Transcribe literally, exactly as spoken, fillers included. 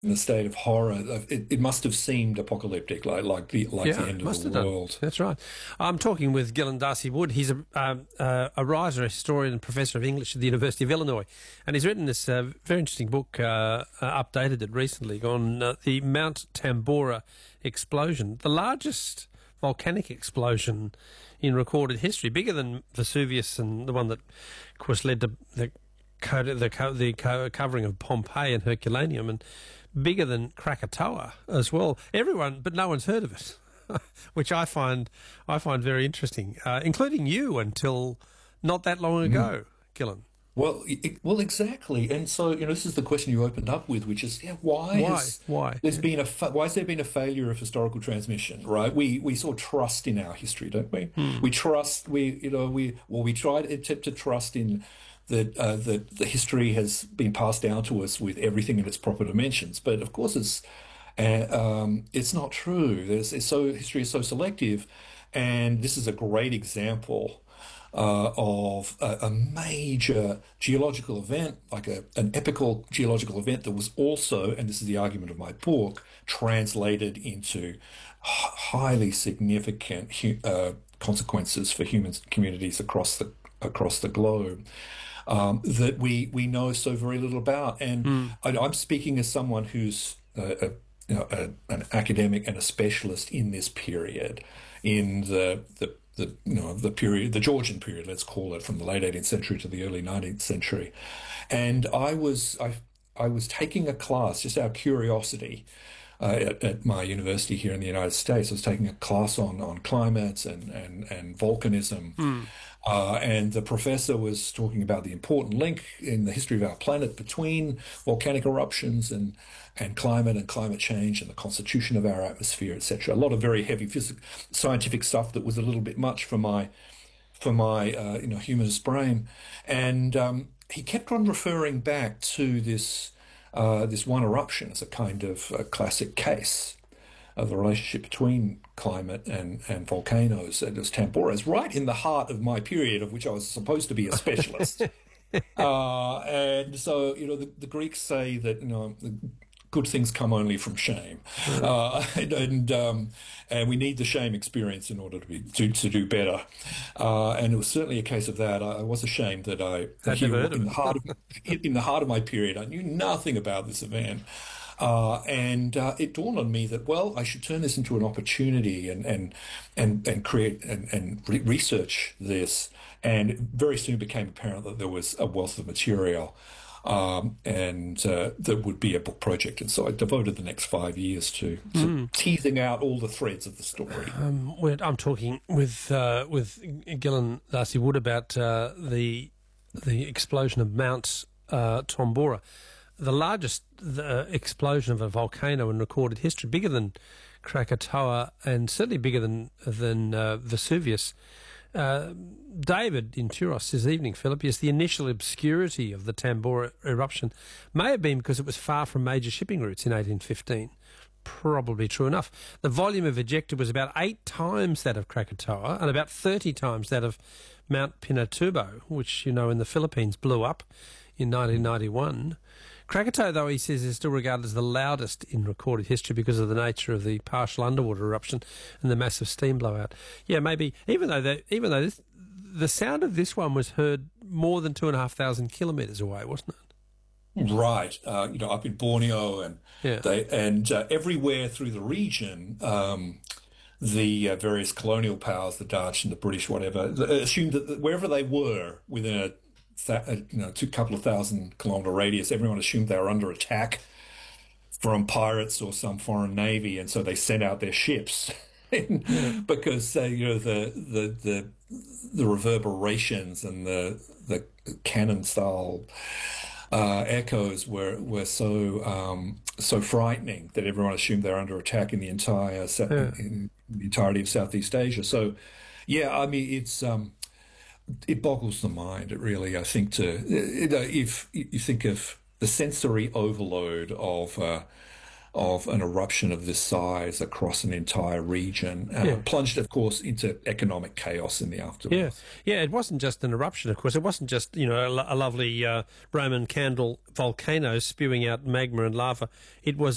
in a state of horror. It, it must have seemed apocalyptic, like like the like the Yeah, end of must the have done. world. That's right. I'm talking with Gillan Darcy-Wood. He's a, um, uh, a writer, a historian, and professor of English at the University of Illinois, and he's written this uh, very interesting book, uh, uh, updated it recently, on uh, the Mount Tambora explosion, the largest volcanic explosion in recorded history, bigger than Vesuvius and the one that, of course, led to the co- the, co- the co- covering of Pompeii and Herculaneum, and bigger than Krakatoa as well. Everyone, but no one's heard of it, which I find I find very interesting, uh, including you until not that long ago, mm. Gillan. Well, it, well, exactly, and so you know, this is the question you opened up with, which is, yeah, why? Why? Has, why? There's been a fa- why has there been a failure of historical transmission? Right? We we sort of trust in our history, don't we? Hmm. We trust. We you know we well we try to attempt to trust in that uh, that the history has been passed down to us with everything in its proper dimensions. But of course, it's uh, um, it's not true. There's it's so history is so selective, and this is a great example. Uh, of a, a major geological event, like a, an epical geological event that was also, and this is the argument of my book, translated into h- highly significant hu- uh, consequences for human communities across the across the globe. Um, that we we know so very little about, and mm. I, I'm speaking as someone who's uh, a, you know, a, an academic and a specialist in this period, in the the the you know the period, the Georgian period, let's call it, from the late eighteenth century to the early nineteenth century, and I was I I was taking a class just out of curiosity uh, at, at my university here in the United States. I was taking a class on on climate and and and volcanism. Mm. Uh, and the professor was talking about the important link in the history of our planet between volcanic eruptions and, and climate and climate change and the constitution of our atmosphere, et cetera. A lot of very heavy phys- scientific stuff that was a little bit much for my for my uh, you know humanist brain. And um, he kept on referring back to this uh, this one eruption as a kind of a classic case of the relationship between climate and, and volcanoes, and as Tambora is right in the heart of my period, of which I was supposed to be a specialist. uh, and so, you know, the, the Greeks say that, you know, good things come only from shame, mm. uh, and and, um, and we need the shame experience in order to be to, to do better. Uh, and it was certainly a case of that. I, I was ashamed that I, that here, in the heart of in the heart of my period, I knew nothing about this event. Uh, and uh, it dawned on me that, well, I should turn this into an opportunity and and and, and create and, and re- research this. And it very soon became apparent that there was a wealth of material, um, and uh, that would be a book project. And so I devoted the next five years to, to mm. teasing out all the threads of the story. Um, I'm talking with uh, with Gillan Darcy-Wood about uh, the the explosion of Mount uh, Tambora. The largest uh, explosion of a volcano in recorded history, bigger than Krakatoa and certainly bigger than than uh, Vesuvius. Uh, David in Turos this evening, Philip, yes, the initial obscurity of the Tambora eruption may have been because it was far from major shipping routes in eighteen fifteen. Probably true enough. The volume of ejecta was about eight times that of Krakatoa and about thirty times that of Mount Pinatubo, which, you know, in the Philippines blew up in nineteen ninety-one. Krakatoa, though, he says, is still regarded as the loudest in recorded history because of the nature of the partial underwater eruption and the massive steam blowout. Yeah, maybe, even though the, even though this, the sound of this one was heard more than two and a half thousand kilometres away, wasn't it? Right. Uh, you know, up in Borneo and yeah. they, and uh, everywhere through the region, um, the uh, various colonial powers, the Dutch and the British, whatever, assumed that wherever they were within a Th- you know, two couple of thousand kilometre radius, everyone assumed they were under attack from pirates or some foreign navy, and so they sent out their ships because uh, you know the the the the reverberations and the the cannon style uh, echoes were were so um, so frightening that everyone assumed they were under attack in the entire yeah. in the entirety of Southeast Asia. So, yeah, I mean it's. Um, It boggles the mind, it really, I think, to you know, if you think of the sensory overload of uh, of an eruption of this size across an entire region, uh, yeah. plunged, of course, into economic chaos in the aftermath. Yeah, yeah. It wasn't just an eruption, of course. It wasn't just, you know, a, a lovely uh, Roman candle volcano spewing out magma and lava. It was